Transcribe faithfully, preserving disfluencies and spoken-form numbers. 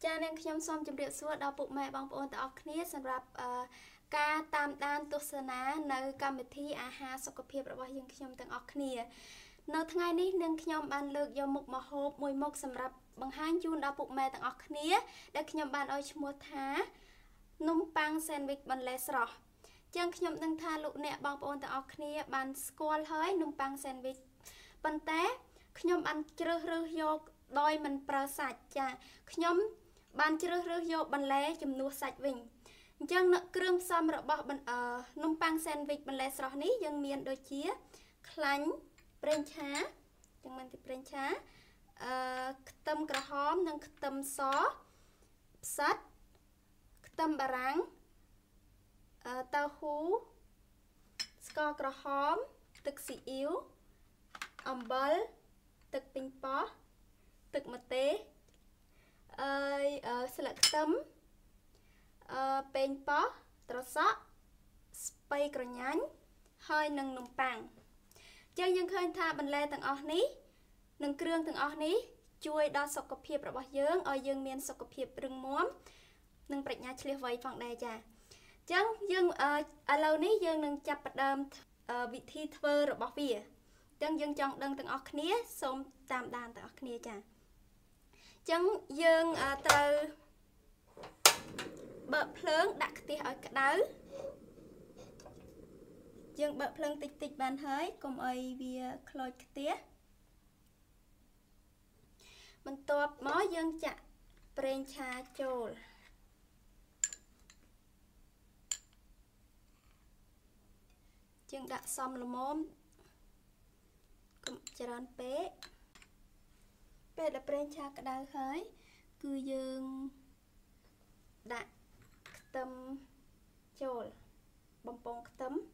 ចានាងខ្ញុំសូមជម្រាបសួរដល់ពុកម៉ែបងប្អូនទាំងអស់គ្នាសម្រាប់ការតាមដានទស្សនានៅកម្មវិធីអាហារសុខភាពរបស់យើងខ្ញុំទាំងអស់គ្នានៅថ្ងៃនេះនាងខ្ញុំបានលើកយកមុខម្ហូបមួយមុខសម្រាប់បង្ហាញជូនដល់ពុកម៉ែទាំងអស់គ្នាដែលខ្ញុំបានឲ្យឈ្មោះថានំប៉័ងសានវិចបន្លែស្រស់ចឹងខ្ញុំដឹងថាលោកអ្នកបងប្អូនទាំងអស់គ្នាបានស្គាល់ហើយនំប៉័ងសានវិចប៉ុន្តែខ្ញុំបានជ្រើសរើសយកដោយមិនប្រើសាច់ចាខ្ញុំបានជ្រើសរើសយកបន្លែជំនួសសាច់វិញអញ្ចឹងគ្រឿងផ្សំរបស់នំប៉័ងសានវិចបន្លែស្រស់នេះយើងមានដូចជាខ្លាញ់ប្រេងឆាចឹងមិនទីប្រេងឆាអឺខ្ទឹមក្រហមនិងខ្ទឹមសផ្សិតខ្ទឹមបារាំងអឺតៅហ៊ូស្ករក្រហមទឹកស៊ីអ៊ីវអំបិលទឹកប៉េងប៉ោះទឹកម្ទេសអឺស្លឹកខ្ទឹមអឺប៉េងប៉ោះត្រសក់ស្ពៃក្រញាញ់ហើយនិងនំប៉័ងចឹងយើងឃើញថាបន្លែទាំងអស់នេះនិងគ្រឿងទាំងអស់នេះជួយដល់សុខភាពរបស់យើងឲ្យយើងមានសុខភាពរឹងមាំនិងប្រាជ្ញាឈ្លាសវៃផងដែរចាចឹងយើងឥឡូវនេះយើងនឹងចាប់ផ្ដើមវិធីធ្វើរបស់វាចឹងយើងចង់ដឹងទាំងអស់គ្នាសូមតាមដានទាំងអស់គ្នាចាចឹងយើងត្រូវបើកភ្លើងដាក់ខ្ទះឲ្យក្តៅយើងបើកភ្លើងតិចតិចបានហើយកុំឲ្យវាខ្លោចខ្ទះបន្ទាប់មកយើងចាក់ប្រេងឆាចូលយើងដាក់សមល្មមកុំច្រើនពេកពេលដែលប្រេងឆាក្តៅហើយគឺយើងដាក់ខ្ទឹមចូលបំពងខ្ទឹម